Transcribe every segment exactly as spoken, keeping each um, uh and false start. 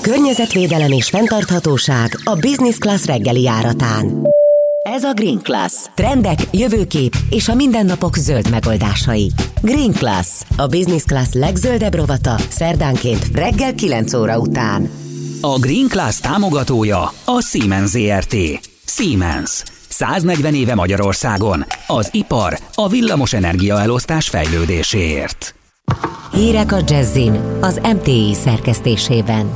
Környezetvédelem és fenntarthatóság a Business Class reggeli járatán. Ez a Green Class. Trendek, jövőkép és a mindennapok zöld megoldásai. Green Class, a Business Class legzöldebb rovata, szerdánként reggel kilenc óra után. A Green Class támogatója a Siemens zé er té. Siemens. száznegyven éve Magyarországon. Az ipar, a villamos energiaelosztás fejlődéséért. Hírek a Jazzin, az em té i szerkesztésében.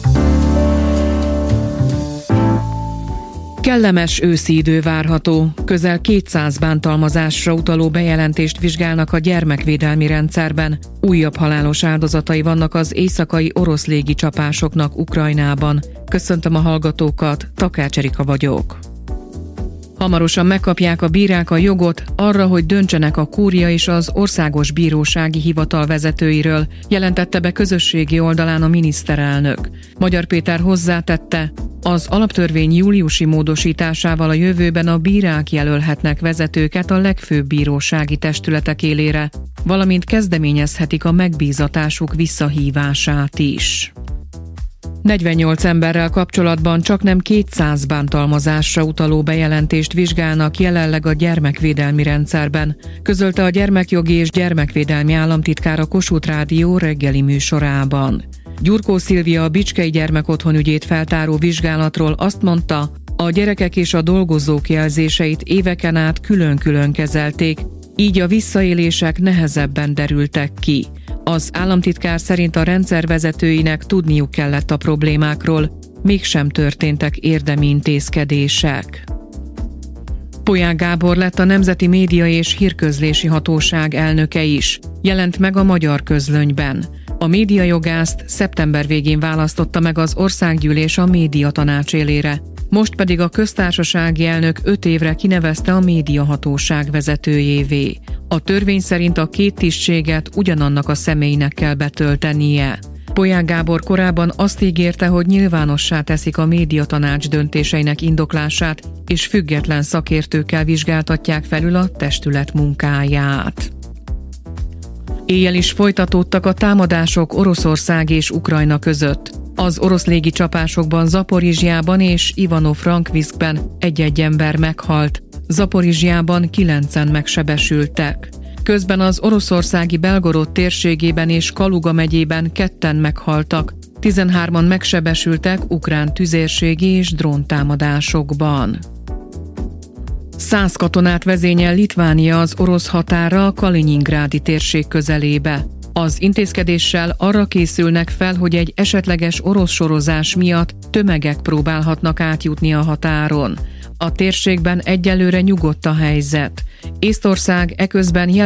Kellemes őszi idő várható. Közel kétszáz bántalmazásra utaló bejelentést vizsgálnak a gyermekvédelmi rendszerben. Újabb halálos áldozatai vannak az éjszakai orosz légicsapásoknak Ukrajnában. Köszöntöm a hallgatókat, Takács Erika vagyok. Hamarosan megkapják a bírák a jogot arra, hogy döntsenek a kúria és az országos bírósági hivatal vezetőiről, jelentette be közösségi oldalán a miniszterelnök. Magyar Péter hozzátette, az alaptörvény júliusi módosításával a jövőben a bírák jelölhetnek vezetőket a legfőbb bírósági testületek élére, valamint kezdeményezhetik a megbízatásuk visszahívását is. negyvennyolc emberrel kapcsolatban csaknem kétszáz bántalmazásra utaló bejelentést vizsgálnak jelenleg a gyermekvédelmi rendszerben, közölte a Gyermekjogi és Gyermekvédelmi Államtitkár a Kossuth Rádió reggeli műsorában. Gyurkó Szilvia a Bicskei Gyermekotthon ügyét feltáró vizsgálatról azt mondta, a gyerekek és a dolgozók jelzéseit éveken át külön-külön kezelték, így a visszaélések nehezebben derültek ki. Az államtitkár szerint a rendszer vezetőinek tudniuk kellett a problémákról, mégsem történtek érdemi intézkedések. Polyák Gábor lett a Nemzeti Média és Hírközlési Hatóság elnöke is, jelent meg a Magyar Közlönyben. A médiajogászt szeptember végén választotta meg az Országgyűlés a médiatanács élére, most pedig a köztársasági elnök öt évre kinevezte a médiahatóság vezetőjévé. A törvény szerint a két tisztséget ugyanannak a személynek kell betöltenie. Polyák Gábor korábban azt ígérte, hogy nyilvánossá teszik a médiatanács döntéseinek indoklását, és független szakértőkkel vizsgáltatják felül a testület munkáját. Éjjel is folytatódtak a támadások Oroszország és Ukrajna között. Az orosz légicsapásokban Zaporizsjában és Ivano-Frankivszkben egy-egy ember meghalt, Zaporizsjában kilencen megsebesültek. Közben az oroszországi Belgorod térségében és Kaluga megyében ketten meghaltak, tizenhárman megsebesültek ukrán tüzérségi és dróntámadásokban. Száz katonát vezényel Litvánia az orosz határra a Kalinyingrádi térség közelébe. Az intézkedéssel arra készülnek fel, hogy egy esetleges orosz sorozás miatt tömegek próbálhatnak átjutni a határon. A térségben egyelőre nyugodt a helyzet. Észtország eközben